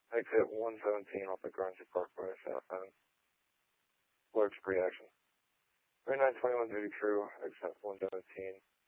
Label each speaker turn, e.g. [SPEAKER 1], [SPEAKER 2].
[SPEAKER 1] Exit 117 off the Guernsey Parkway, southbound. Allergic reaction. 3921 duty crew, exit 117.